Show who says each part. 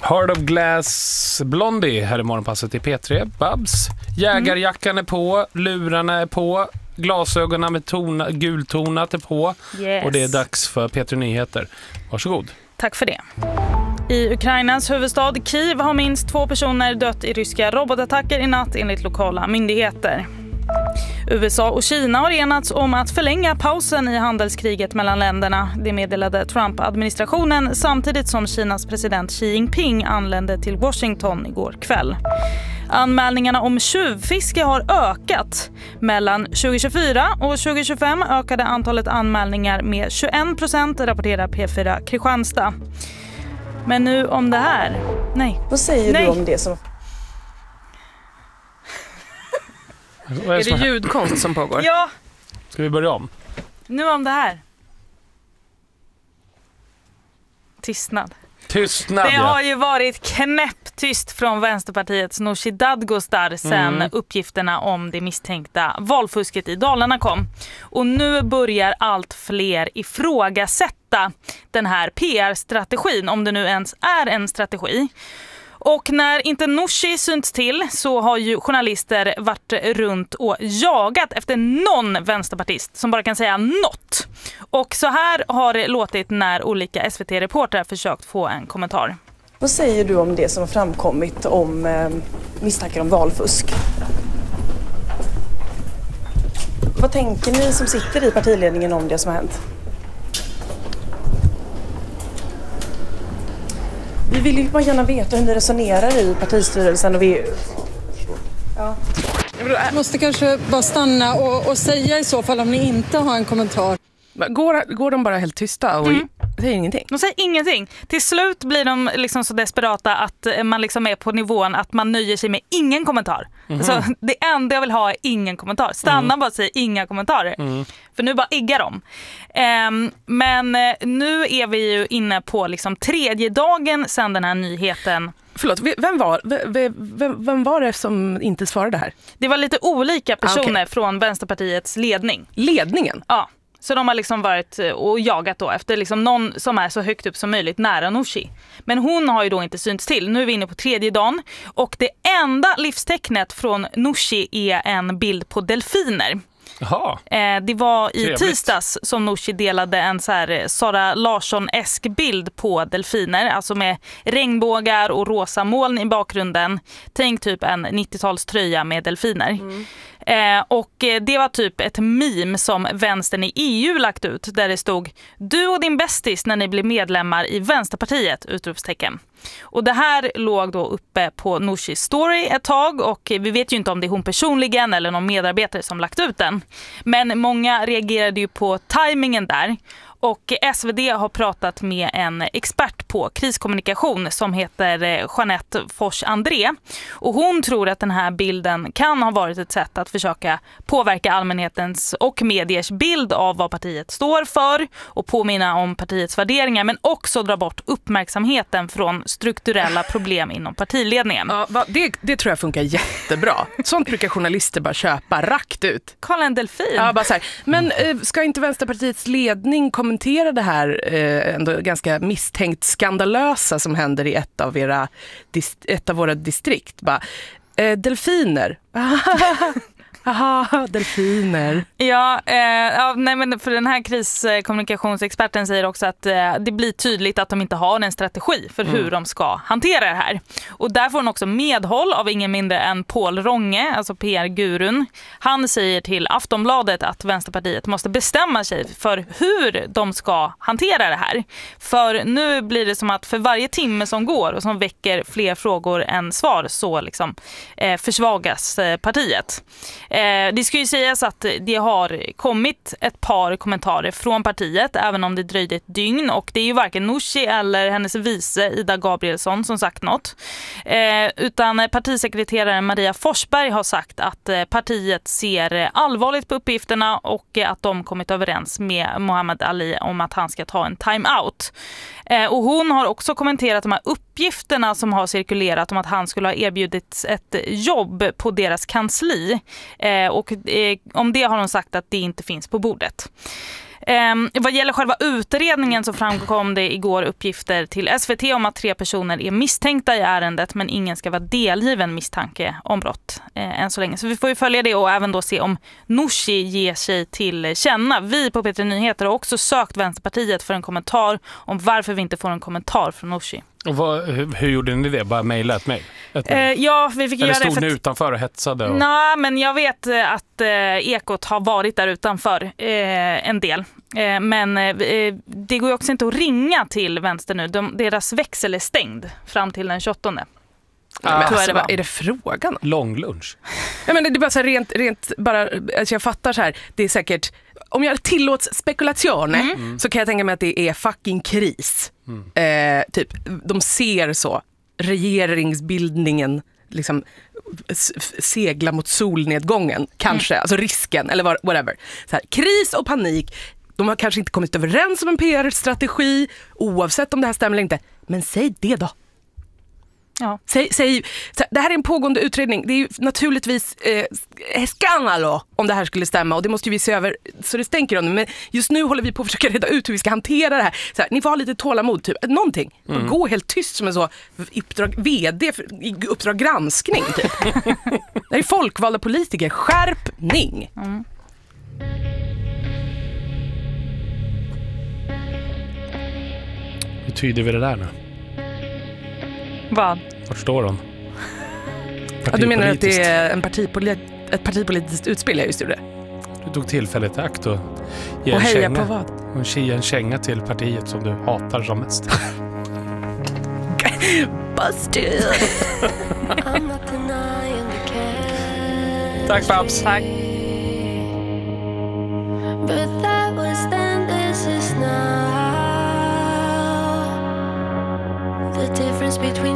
Speaker 1: Heart of Glass Blondie här i morgonpasset i P3. Babs. Jägarjackan är på, lurarna är på, glasögonen med gultonat är på.
Speaker 2: Yes.
Speaker 1: Och det är dags för P3 Nyheter. Varsågod.
Speaker 2: Tack för det. I Ukrainas huvudstad Kiev har minst 2 personer dött i ryska robotattacker i natt enligt lokala myndigheter. USA och Kina har enats om att förlänga pausen i handelskriget mellan länderna. Det meddelade Trump-administrationen samtidigt som Kinas president Xi Jinping anlände till Washington igår kväll. Anmälningarna om tjuvfiske har ökat. Mellan 2024 och 2025 ökade antalet anmälningar med 21%, rapporterar P4 Kristianstad. Men nu om det här. Nej.
Speaker 3: Vad säger du om det som...
Speaker 4: Är det ljudkonst som pågår?
Speaker 2: Ja.
Speaker 1: Ska vi börja om?
Speaker 2: Nu om det här. Tystnad.
Speaker 1: Tystnad,
Speaker 2: Det har ju varit knäpptyst från Vänsterpartiets Nooshi Dadgostar sen uppgifterna om det misstänkta valfusket i Dalarna kom. Och nu börjar allt fler ifrågasätta den här PR-strategin, om det nu ens är en strategi. Och när inte Nooshi synts till så har ju journalister varit runt och jagat efter någon vänsterpartist som bara kan säga något. Och så här har det låtit när olika SVT-reportrar försökt få en kommentar.
Speaker 3: Vad säger du om det som har framkommit om misstankar om valfusk? Vad tänker ni som sitter i partiledningen om det som har hänt? Vi vill ju bara gärna veta hur ni resonerar i partistyrelsen och vi... Ja.
Speaker 5: Jag måste kanske bara stanna och säga i så fall om ni inte har en kommentar.
Speaker 4: Går de bara helt tysta och säger ingenting?
Speaker 2: De säger ingenting. Till slut blir de liksom så desperata att man liksom är på nivån att man nöjer sig med ingen kommentar. Så det enda jag vill ha är ingen kommentar. Stanna bara och säga inga kommentarer. För nu bara iggar de. Men nu är vi ju inne på liksom 3:e dagen sedan den här nyheten.
Speaker 4: Förlåt, vem var det som inte svarade här?
Speaker 2: Det var lite olika personer från Vänsterpartiets ledning.
Speaker 4: Ledningen?
Speaker 2: Ja. Så de har liksom varit och jagat då efter liksom någon som är så högt upp som möjligt nära Nooshi. Men hon har ju då inte synts till. Nu är vi inne på 3:e dagen. Och det enda livstecknet från Nooshi är en bild på delfiner.
Speaker 1: Jaha.
Speaker 2: Det var i
Speaker 1: Trevligt.
Speaker 2: Tisdags som Nooshi delade en så här Sara Larsson-esk bild på delfiner. Alltså med regnbågar och rosa moln i bakgrunden. Tänk typ en 90-talströja med delfiner. Och det var typ ett meme som vänstern i EU lagt ut där det stod "Du och din bästis när ni blir medlemmar i Vänsterpartiet", utropstecken. Och det här låg då uppe på Nooshis story ett tag och vi vet ju inte om det är hon personligen eller någon medarbetare som lagt ut den. Men många reagerade ju på tajmingen där. Och SvD har pratat med en expert på kriskommunikation som heter Jeanette Fors-André. Och hon tror att den här bilden kan ha varit ett sätt att försöka påverka allmänhetens och mediers bild av vad partiet står för och påminna om partiets värderingar, men också dra bort uppmärksamheten från strukturella problem inom partiledningen.
Speaker 4: Ja, det tror jag funkar jättebra. Sånt brukar journalister bara köpa rakt ut.
Speaker 2: Kolla en delfin.
Speaker 4: Ja, bara så här. Men ska inte Vänsterpartiets ledning kommentera det här ändå ganska misstänkt skandalösa som händer i ett av våra distrikt? Bara, delfiner. Aha, delfiner.
Speaker 2: Ja, nej, men för den här kriskommunikationsexperten säger också att det blir tydligt att de inte har en strategi för hur de ska hantera det här. Och där får hon också medhåll av ingen mindre än Paul Ronge, alltså PR-gurun. Han säger till Aftonbladet att Vänsterpartiet måste bestämma sig för hur de ska hantera det här. För nu blir det som att för varje timme som går och som väcker fler frågor än svar så liksom försvagas partiet. Det ska ju sägas att det har kommit ett par kommentarer från partiet även om det dröjde ett dygn och det är ju varken Nooshi eller hennes vice Ida Gabrielsson som sagt något. Utan partisekreteraren Maria Forsberg har sagt att partiet ser allvarligt på uppgifterna och att de kommit överens med Mohammed Ali om att han ska ta en time-out. Och hon har också kommenterat de här uppgifterna som har cirkulerat om att han skulle ha erbjudits ett jobb på deras kansli. Och om det har hon sagt att det inte finns på bordet. Vad gäller själva utredningen så framkom det igår uppgifter till SVT om att 3 personer är misstänkta i ärendet, men ingen ska vara delgiven misstanke om brott än så länge. Så vi får ju följa det och även då se om Nooshi ger sig till känna. Vi på P3 Nyheter har också sökt Vänsterpartiet för en kommentar om varför vi inte får en kommentar från Nooshi.
Speaker 1: Och hur gjorde ni det? Bara mejla ett mejl?
Speaker 2: Ja, vi fick göra det.
Speaker 1: Eller stod ni utanför och hetsade?
Speaker 2: Nej, men jag vet att Ekot har varit där utanför en del. Men det går ju också inte att ringa till vänster nu. Deras växel är stängd fram till den 28.
Speaker 4: Men alltså, vad är det frågan?
Speaker 1: Lång lunch.
Speaker 4: Ja, men det är bara så här rent bara, alltså jag fattar så här, det är säkert, om jag tillåts spekulationer så kan jag tänka mig att det är fucking kris. Typ, de ser så, regeringsbildningen liksom segla mot solnedgången, kanske, alltså risken, eller whatever. Så här, kris och panik, de har kanske inte kommit överens om en PR-strategi, oavsett om det här stämmer eller inte. Men säg det då.
Speaker 2: Ja.
Speaker 4: Säg, det här är en pågående utredning. Det är ju naturligtvis skandal om det här skulle stämma, och det måste ju vi se över så det stänker om det. Men just nu håller vi på att försöka reda ut hur vi ska hantera det här. Så här, ni får ha lite tålamod, typ. Någonting. Gå helt tyst som en så vd i Uppdrag granskning, typ. Det är folkvalda politiker. Skärpning!
Speaker 1: Hur tyder vi det där nu?
Speaker 2: Vad?
Speaker 1: Vart står de?
Speaker 4: Ja, du menar att det är ett partipolitiskt utspel jag just gjorde?
Speaker 1: Du tog tillfället i akt och ge
Speaker 4: och
Speaker 1: en
Speaker 4: heja
Speaker 1: känga.
Speaker 4: På vad?
Speaker 1: Och ge en känga till partiet som du hatar som mest.
Speaker 4: Busted!
Speaker 1: Tack, Babs.
Speaker 2: Tack.
Speaker 6: But that was then, this is now. The difference between